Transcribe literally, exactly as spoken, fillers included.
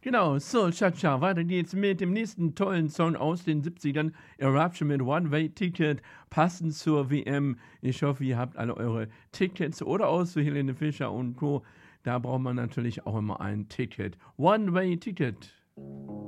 Genau, so, Cha-Cha, weiter geht's mit dem nächsten tollen Song aus den siebzigern. Eruption mit One-Way-Ticket, passend zur W M. Ich hoffe, ihr habt alle eure Tickets oder auch zu Helene Fischer und Co. Da braucht man natürlich auch immer ein Ticket. One-Way-Ticket.